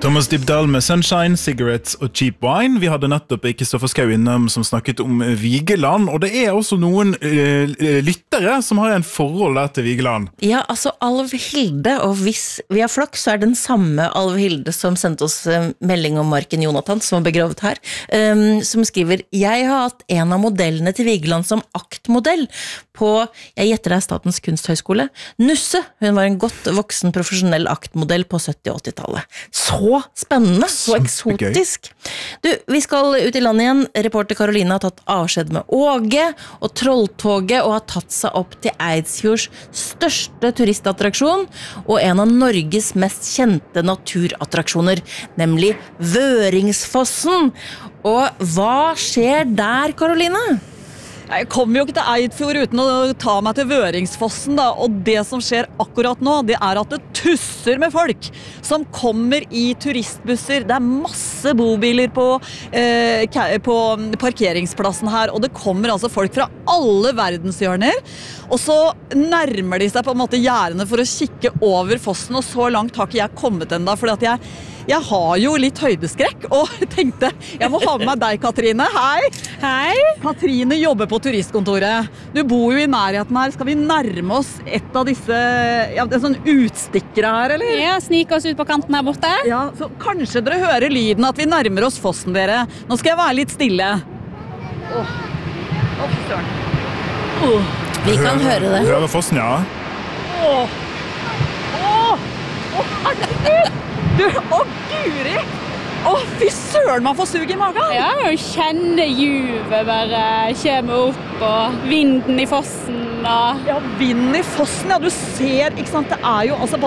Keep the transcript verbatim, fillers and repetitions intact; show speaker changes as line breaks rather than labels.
Thomas Dybdahl med Sunshine, Cigarettes og Cheap Wine. Vi hadde nettopp Kristoffer Schau innom som snakket om Vigeland, og det er også noen uh, lyttere som har en forhold der til Vigeland.
Ja, altså Alv Hilde, og hvis vi har flaks, så er den samme Alv Hilde som sendte oss uh, melding om Marken Jonathan, som var begravet her, um, som skriver: Jeg har hatt en av modellene til Vigeland som aktmodell på, jeg gjetter deg, Statens Kunsthøgskole, Nusse. Hun var en godt voksen profesjonell aktmodell på sytti- og åttitallet. Så spennende, så eksotisk. Du, vi skal ut i land igjen. Reporter Karoline har tatt avskjed med Åge og Trolltoget og har tatt seg opp til Eidsfjords største turistattraksjon og en av Norges mest kjente naturattraksjoner, nemlig Vøringsfossen. Og hva skjer der, Karoline?
Jeg kommer jo ikke til Eidfjord uten å ta meg til Vøringsfossen da, og det som skjer akkurat nå, det er at det tusser med folk som kommer i turistbusser. Det er masse bobiler på, eh, på parkeringsplassen her, og det kommer altså folk fra alle verdenshjørner, og så nærmer de seg på en måte gjerdene for å kikke over fossen, og så langt har ikke jeg kommet enda, fordi at jeg Jeg har jo litt høydeskrekk, og tenkte, jeg må ha med meg deg, Katrine. Hei!
Hei!
Katrine jobber på turistkontoret. Du bor jo i nærheten her. Skal vi nærme oss et av disse, ja, det er sånn utstikkere her, eller?
Ja, snike oss ut på kanten her borte.
Ja, så kanskje dere hører lyden at vi nærmer oss fossen, dere. Nå skal jeg være litt stille. Åh, åh, søren.
Åh, vi kan høre det.
Hører fossen, ja.
Åh, åh, åh, herregud! Du, å Guri! Å, fy søren, man får sug i magen!
Ja, og kjenne juvet bare kommer opp, og vinden i fossen, og...
Ja, vinden i fossen, ja, du ser, ikke sant, det er jo altså